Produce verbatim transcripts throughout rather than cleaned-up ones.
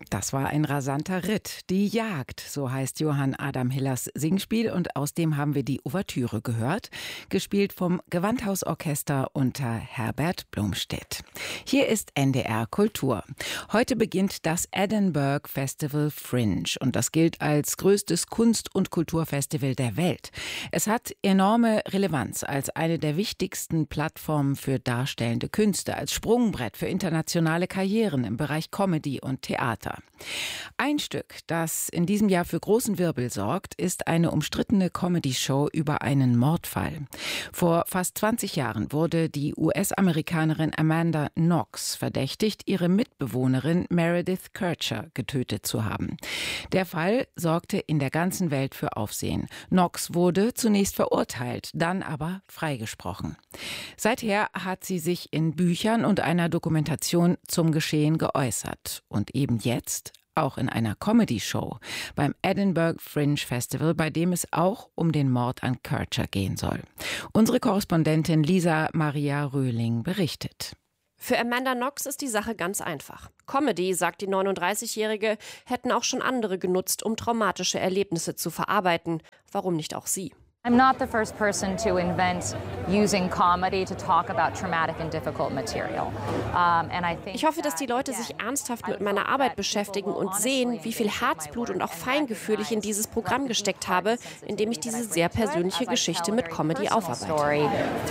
Das war ein rasanter Ritt. Die Jagd, so heißt Johann Adam Hillers Singspiel und aus dem haben wir die Ouvertüre gehört, gespielt vom Gewandhausorchester unter Herbert Blomstedt. Hier ist N D R Kultur. Heute beginnt das Edinburgh Festival Fringe und das gilt als größtes Kunst- und Kulturfestival der Welt. Es hat enorme Relevanz als eine der wichtigsten Plattformen für darstellende Künste, als Sprungbrett für internationale Karrieren im Bereich Comedy und Theater. Ein Stück, das in diesem Jahr für großen Wirbel sorgt, ist eine umstrittene Comedy-Show über einen Mordfall. Vor fast zwanzig Jahren wurde die U S-Amerikanerin Amanda Knox verdächtigt, ihre Mitbewohnerin Meredith Kercher getötet zu haben. Der Fall sorgte in der ganzen Welt für Aufsehen. Knox wurde zunächst verurteilt, dann aber freigesprochen. Seither hat sie sich in Büchern und einer Dokumentation zum Geschehen geäußert. Und eben jetzt auch in einer Comedy-Show beim Edinburgh Fringe Festival, bei dem es auch um den Mord an Kercher gehen soll. Unsere Korrespondentin Lisa Maria Röhling berichtet. Für Amanda Knox ist die Sache ganz einfach. Comedy, sagt die neununddreißigjährige, hätten auch schon andere genutzt, um traumatische Erlebnisse zu verarbeiten. Warum nicht auch sie? I'm not the first person to invent using comedy to talk about traumatic and difficult material. Um, and I think ich hoffe, dass die Leute sich ernsthaft mit meiner Arbeit beschäftigen und sehen, wie viel Herzblut und auch Feingefühl ich in dieses Programm gesteckt habe, indem ich diese sehr persönliche Geschichte mit Comedy aufarbeite.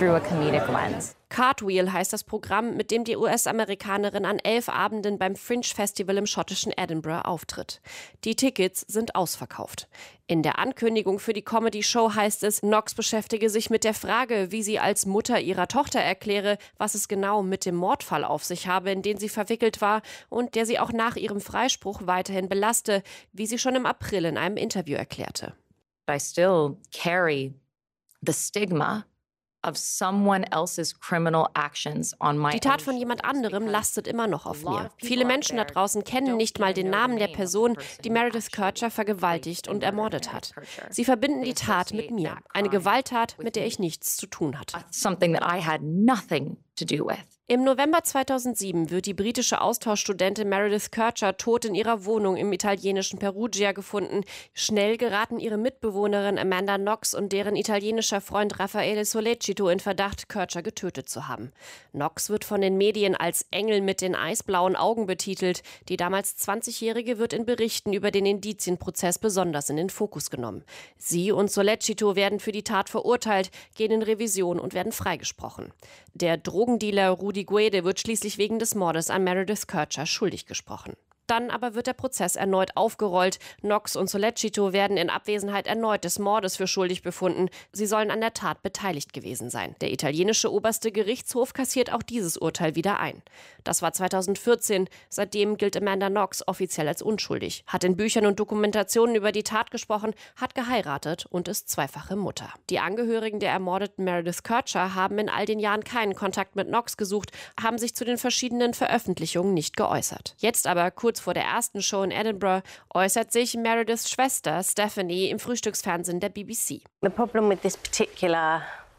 Cartwheel heißt das Programm, mit dem die U S-Amerikanerin an elf Abenden beim Fringe Festival im schottischen Edinburgh auftritt. Die Tickets sind ausverkauft. In der Ankündigung für die Comedy-Show heißt es, Knox beschäftige sich mit der Frage, wie sie als Mutter ihrer Tochter erkläre, was es genau mit dem Mordfall auf sich habe, in den sie verwickelt war und der sie auch nach ihrem Freispruch weiterhin belaste, wie sie schon im April in einem Interview erklärte. I still carry the stigma of someone else's criminal actions on my. Die Tat von jemand anderem lastet immer noch auf mir. Viele Menschen da draußen kennen nicht mal den Namen der Person, die Meredith Kercher vergewaltigt und ermordet hat. Sie verbinden die Tat mit mir, eine Gewalttat, mit der ich nichts zu tun hatte. Something that I had nothing to do with. Im November zweitausendsieben wird die britische Austauschstudentin Meredith Kercher tot in ihrer Wohnung im italienischen Perugia gefunden. Schnell geraten ihre Mitbewohnerin Amanda Knox und deren italienischer Freund Raffaele Sollecito in Verdacht, Kercher getötet zu haben. Knox wird von den Medien als Engel mit den eisblauen Augen betitelt. Die damals zwanzigjährige wird in Berichten über den Indizienprozess besonders in den Fokus genommen. Sie und Sollecito werden für die Tat verurteilt, gehen in Revision und werden freigesprochen. Der Drogendealer Rudi Guede wird schließlich wegen des Mordes an Meredith Kercher schuldig gesprochen. Dann aber wird der Prozess erneut aufgerollt. Knox und Sollecito werden in Abwesenheit erneut des Mordes für schuldig befunden. Sie sollen an der Tat beteiligt gewesen sein. Der italienische oberste Gerichtshof kassiert auch dieses Urteil wieder ein. Das war zweitausendvierzehn. Seitdem gilt Amanda Knox offiziell als unschuldig, hat in Büchern und Dokumentationen über die Tat gesprochen, hat geheiratet und ist zweifache Mutter. Die Angehörigen der ermordeten Meredith Kercher haben in all den Jahren keinen Kontakt mit Knox gesucht, haben sich zu den verschiedenen Veröffentlichungen nicht geäußert. Jetzt aber, kurz vor der ersten Show in Edinburgh, äußert sich Merediths Schwester Stephanie im Frühstücksfernsehen der B B C. The problem with this particular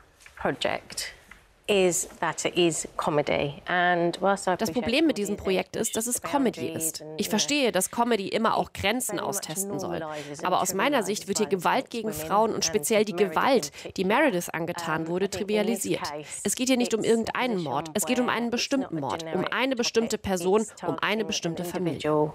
project is that it is comedy. And whilst I Das Problem mit diesem Projekt ist, dass es Comedy ist. Ich verstehe, dass Comedy immer auch Grenzen austesten soll. Aber aus meiner Sicht wird hier Gewalt gegen Frauen und speziell die Gewalt, die Meredith angetan wurde, trivialisiert. Es geht hier nicht um irgendeinen Mord, es geht um einen bestimmten Mord, um eine bestimmte Person, um eine bestimmte Familie.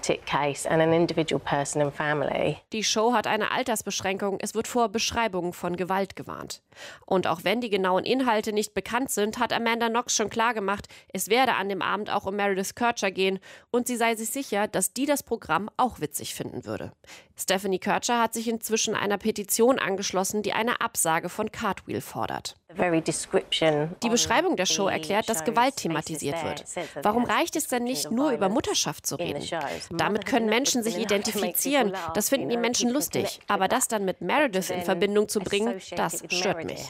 Die Show hat eine Altersbeschränkung, es wird vor Beschreibungen von Gewalt gewarnt. Und auch wenn die genauen Inhalte nicht bekannt sind, hat Amanda Knox schon klargemacht, es werde an dem Abend auch um Meredith Kercher gehen und sie sei sich sicher, dass die das Programm auch witzig finden würde. Stephanie Kercher hat sich inzwischen einer Petition angeschlossen, die eine Absage von Cartwheel fordert. Die Beschreibung der Show erklärt, dass Gewalt thematisiert wird. Warum reicht es denn nicht, nur über Mutterschaft zu reden? Damit können Menschen sich identifizieren, das finden die Menschen lustig. Aber das dann mit Meredith in Verbindung zu bringen, das stört mich.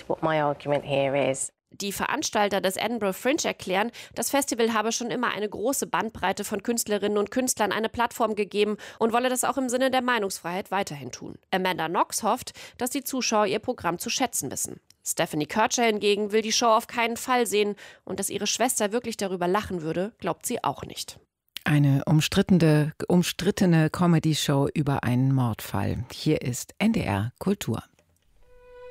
Die Veranstalter des Edinburgh Fringe erklären, das Festival habe schon immer eine große Bandbreite von Künstlerinnen und Künstlern eine Plattform gegeben und wolle das auch im Sinne der Meinungsfreiheit weiterhin tun. Amanda Knox hofft, dass die Zuschauer ihr Programm zu schätzen wissen. Stephanie Kercher hingegen will die Show auf keinen Fall sehen und dass ihre Schwester wirklich darüber lachen würde, glaubt sie auch nicht. Eine umstrittene, umstrittene Comedy-Show über einen Mordfall. Hier ist N D R Kultur.